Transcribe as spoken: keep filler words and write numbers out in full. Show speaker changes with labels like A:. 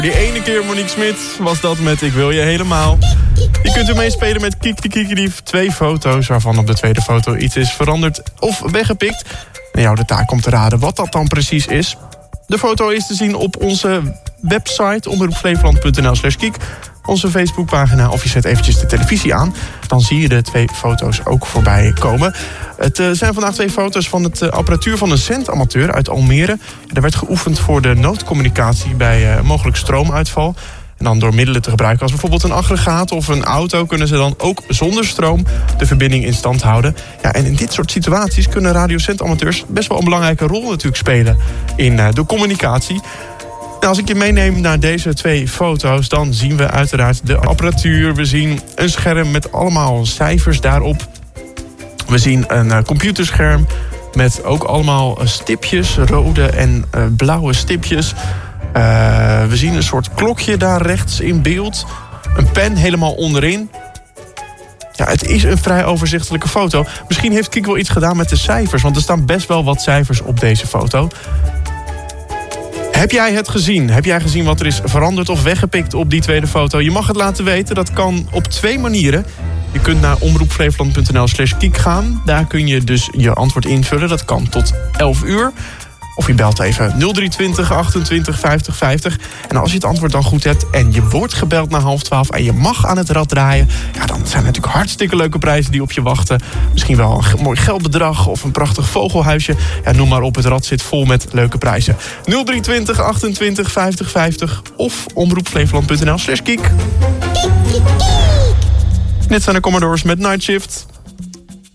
A: Die ene keer Monique Smit was dat met Ik wil je helemaal. Je kunt er meespelen met Kiek de Kiekendief. Twee foto's waarvan op de tweede foto iets is veranderd of weggepikt. En jou de taak om te raden wat dat dan precies is. De foto is te zien op onze website omroepflevoland punt n l slash kiek. Onze Facebookpagina of je zet eventjes de televisie aan. Dan zie je de twee foto's ook voorbij komen. Het uh, zijn vandaag twee foto's van het uh, apparatuur van een zendamateur uit Almere. Er werd geoefend voor de noodcommunicatie bij uh, mogelijk stroomuitval. En dan door middelen te gebruiken als bijvoorbeeld een aggregaat of een auto... kunnen ze dan ook zonder stroom de verbinding in stand houden. Ja, en in dit soort situaties kunnen radiozendamateurs best wel een belangrijke rol natuurlijk spelen in uh, de communicatie. Nou, als ik je meeneem naar deze twee foto's, dan zien we uiteraard de apparatuur. We zien een scherm met allemaal cijfers daarop. We zien een uh, computerscherm met ook allemaal uh, stipjes, rode en uh, blauwe stipjes. Uh, we zien een soort klokje daar rechts in beeld. Een pen helemaal onderin. Ja, het is een vrij overzichtelijke foto. Misschien heeft Kiek wel iets gedaan met de cijfers, want er staan best wel wat cijfers op deze foto. Heb jij het gezien? Heb jij gezien wat er is veranderd of weggepikt op die tweede foto? Je mag het laten weten. Dat kan op twee manieren. Je kunt naar omroepflevoland punt n l slash kiek gaan. Daar kun je dus je antwoord invullen. Dat kan tot elf uur. Of je belt even nul drie twintig achtentwintig vijftig vijftig. En als je het antwoord dan goed hebt en je wordt gebeld na half twaalf... en je mag aan het rad draaien... ja, dan zijn er natuurlijk hartstikke leuke prijzen die op je wachten. Misschien wel een mooi geldbedrag of een prachtig vogelhuisje. Ja, noem maar op, het rad zit vol met leuke prijzen. nul drie twintig achtentwintig vijftig vijftig of omroepflevoland punt n l slash kiek. Dit zijn de Commodores met Night Shift.